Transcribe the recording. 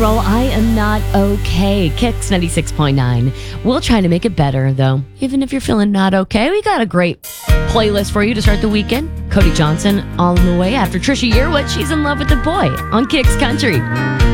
roll. I am not okay. Kicks 96.9. We'll try to make it better, though. Even if you're feeling not okay, we got a great playlist for you to start the weekend. Cody Johnson all the way after Trisha Yearwood. She's in love with the boy on Kicks Country.